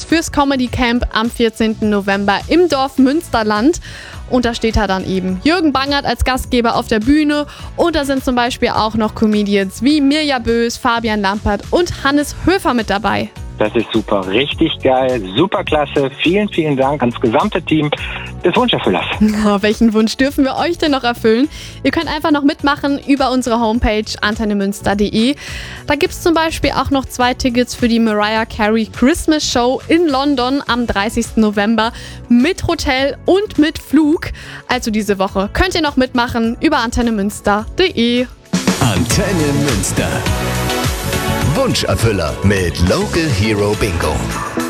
fürs Comedy Camp am 14. November im Dorf Münsterland. Und da steht da dann eben Jürgen Bangert als Gastgeber auf der Bühne. Und da sind zum Beispiel auch noch Comedians wie Mirja Bös, Fabian Lampert und Hannes Höfer mit dabei. Das ist super, richtig geil, super klasse. Vielen, vielen Dank ans gesamte Team des Wunscherfüllers. Oh, welchen Wunsch dürfen wir euch denn noch erfüllen? Ihr könnt einfach noch mitmachen über unsere Homepage antennemünster.de. Da gibt es zum Beispiel auch noch 2 Tickets für die Mariah Carey Christmas Show in London am 30. November mit Hotel und mit Flug. Also diese Woche könnt ihr noch mitmachen über antennemünster.de. Antenne Münster. Wunscherfüller mit Local Hero Bingo.